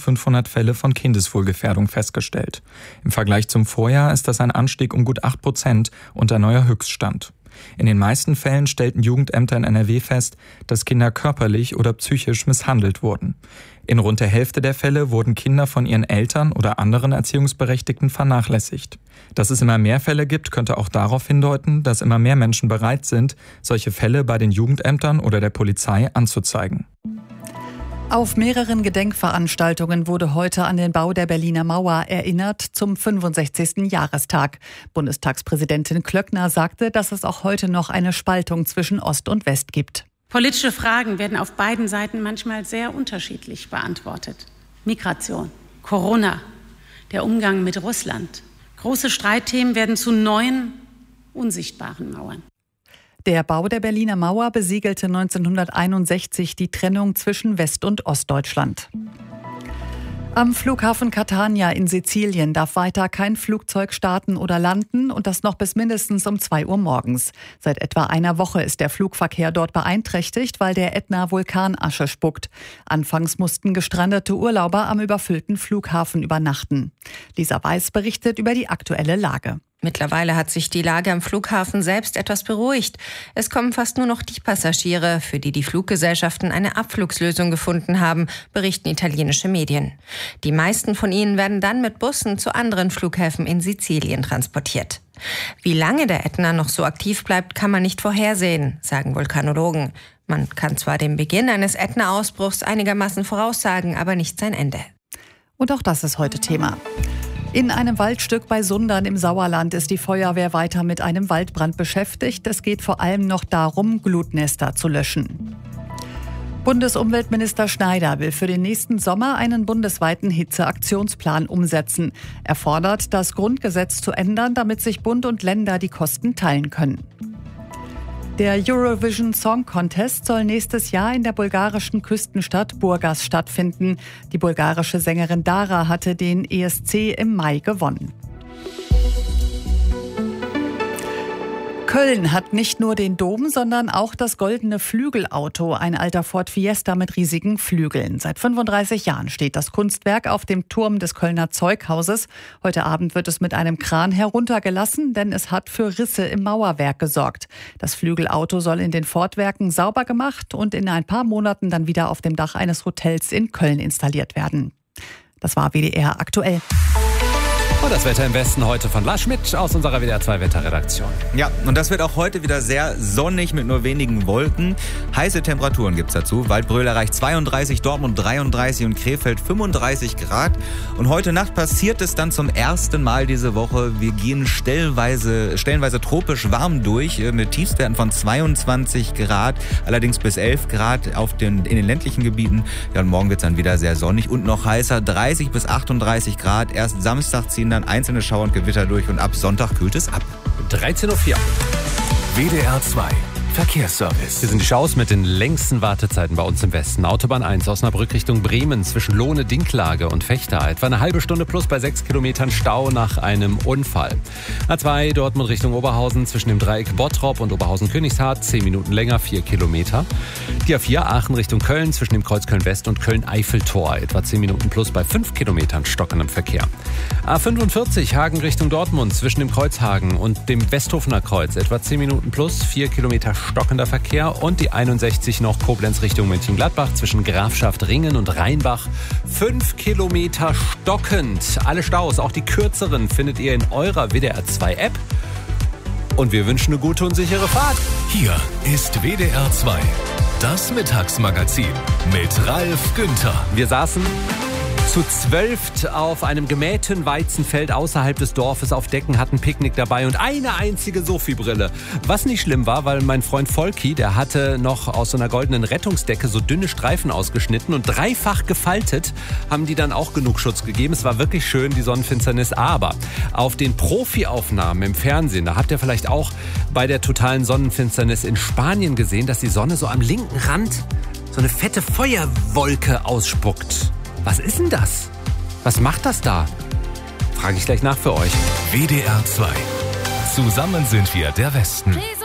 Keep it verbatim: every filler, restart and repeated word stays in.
eintausendfünfhundert Fälle von Kindeswohlgefährdung festgestellt. Im Vergleich zum Vorjahr ist das ein Anstieg um gut acht Prozent und ein neuer Höchststand. In den meisten Fällen stellten Jugendämter in N R W fest, dass Kinder körperlich oder psychisch misshandelt wurden. In rund der Hälfte der Fälle wurden Kinder von ihren Eltern oder anderen Erziehungsberechtigten vernachlässigt. Dass es immer mehr Fälle gibt, könnte auch darauf hindeuten, dass immer mehr Menschen bereit sind, solche Fälle bei den Jugendämtern oder der Polizei anzuzeigen. Auf mehreren Gedenkveranstaltungen wurde heute an den Bau der Berliner Mauer erinnert zum fünfundsechzigsten Jahrestag. Bundestagspräsidentin Klöckner sagte, dass es auch heute noch eine Spaltung zwischen Ost und West gibt. Politische Fragen werden auf beiden Seiten manchmal sehr unterschiedlich beantwortet. Migration, Corona, der Umgang mit Russland. Große Streitthemen werden zu neuen, unsichtbaren Mauern. Der Bau der Berliner Mauer besiegelte neunzehnhunderteinundsechzig die Trennung zwischen West- und Ostdeutschland. Am Flughafen Catania in Sizilien darf weiter kein Flugzeug starten oder landen und das noch bis mindestens um zwei Uhr morgens. Seit etwa einer Woche ist der Flugverkehr dort beeinträchtigt, weil der Ätna-Vulkan Asche spuckt. Anfangs mussten gestrandete Urlauber am überfüllten Flughafen übernachten. Lisa Weiß berichtet über die aktuelle Lage. Mittlerweile hat sich die Lage am Flughafen selbst etwas beruhigt. Es kommen fast nur noch die Passagiere, für die die Fluggesellschaften eine Abflugslösung gefunden haben, berichten italienische Medien. Die meisten von ihnen werden dann mit Bussen zu anderen Flughäfen in Sizilien transportiert. Wie lange der Ätna noch so aktiv bleibt, kann man nicht vorhersehen, sagen Vulkanologen. Man kann zwar den Beginn eines Ätna-Ausbruchs einigermaßen voraussagen, aber nicht sein Ende. Und auch das ist heute Thema. In einem Waldstück bei Sundern im Sauerland ist die Feuerwehr weiter mit einem Waldbrand beschäftigt. Es geht vor allem noch darum, Glutnester zu löschen. Bundesumweltminister Schneider will für den nächsten Sommer einen bundesweiten Hitzeaktionsplan umsetzen. Er fordert, das Grundgesetz zu ändern, damit sich Bund und Länder die Kosten teilen können. Der Eurovision Song Contest soll nächstes Jahr in der bulgarischen Küstenstadt Burgas stattfinden. Die bulgarische Sängerin Dara hatte den E S C im Mai gewonnen. Köln hat nicht nur den Dom, sondern auch das goldene Flügelauto, ein alter Ford Fiesta mit riesigen Flügeln. Seit fünfunddreißig Jahren steht das Kunstwerk auf dem Turm des Kölner Zeughauses. Heute Abend wird es mit einem Kran heruntergelassen, denn es hat für Risse im Mauerwerk gesorgt. Das Flügelauto soll in den Ford-Werken sauber gemacht und in ein paar Monaten dann wieder auf dem Dach eines Hotels in Köln installiert werden. Das war W D R aktuell. Und das Wetter im Westen heute von Lars Schmidt aus unserer W D R zwei Wetterredaktion. Ja, und das wird auch heute wieder sehr sonnig mit nur wenigen Wolken. Heiße Temperaturen gibt's dazu. Waldbröl erreicht zweiunddreißig, Dortmund dreiunddreißig und Krefeld fünfunddreißig Grad. Und heute Nacht passiert es dann zum ersten Mal diese Woche. Wir gehen stellenweise, stellenweise tropisch warm durch mit Tiefstwerten von zweiundzwanzig Grad, allerdings bis elf Grad auf den, in den ländlichen Gebieten. Ja, und morgen wird's dann wieder sehr sonnig und noch heißer, dreißig bis achtunddreißig Grad. Erst Samstag ziehen dann einzelne Schauer und Gewitter durch und ab Sonntag kühlt es ab. dreizehn Uhr vier. W D R zwei Verkehrsservice. Hier sind die Staus mit den längsten Wartezeiten bei uns im Westen. Autobahn eins Osnabrück Richtung Bremen zwischen Lohne, Dinklage und Vechta. Etwa eine halbe Stunde plus bei sechs Kilometern Stau nach einem Unfall. A zwei Dortmund Richtung Oberhausen zwischen dem Dreieck Bottrop und Oberhausen-Königshardt. zehn Minuten länger, vier Kilometer. Die A vier Aachen Richtung Köln zwischen dem Kreuz Köln-West und Köln-Eiffeltor. Etwa zehn Minuten plus bei fünf Kilometern stockendem Verkehr. A fünfundvierzig Hagen Richtung Dortmund zwischen dem Kreuz Hagen und dem Westhofener Kreuz. Etwa zehn Minuten plus, vier Kilometer stockender Verkehr. Und die einundsechzig noch Koblenz Richtung Mönchengladbach zwischen Grafschaft Ringen und Rheinbach. fünf Kilometer stockend. Alle Staus, auch die kürzeren, findet ihr in eurer W D R zwei App. Und wir wünschen eine gute und sichere Fahrt. Hier ist W D R zwei, das Mittagsmagazin mit Ralf Günther. Wir saßen zu zwölf auf einem gemähten Weizenfeld außerhalb des Dorfes auf Decken, hatten Picknick dabei und eine einzige Sophie-Brille. Was nicht schlimm war, weil mein Freund Volki, der hatte noch aus so einer goldenen Rettungsdecke so dünne Streifen ausgeschnitten und dreifach gefaltet, haben die dann auch genug Schutz gegeben. Es war wirklich schön, die Sonnenfinsternis. Aber auf den Profi-Aufnahmen im Fernsehen, da habt ihr vielleicht auch bei der totalen Sonnenfinsternis in Spanien gesehen, dass die Sonne so am linken Rand so eine fette Feuerwolke ausspuckt. Was ist denn das? Was macht das da? Frage ich gleich nach für euch. W D R zwei. Zusammen sind wir der Westen.